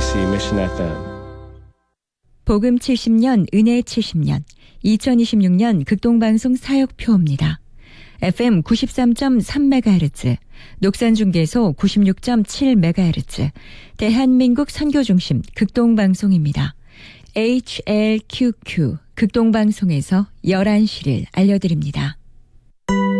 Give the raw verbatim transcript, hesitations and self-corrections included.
케이비씨 Mission 에프엠. 복음 칠십 년, 은혜 칠십 년, 이천이십육 년 극동방송 사역표입니다. 에프엠 구십삼 점 삼 메가헤르츠, 녹산중계소 구십육 점 칠 메가헤르츠, 대한민국 선교중심 극동방송입니다. 에이치엘큐큐 극동방송에서 열한 시를 알려드립니다.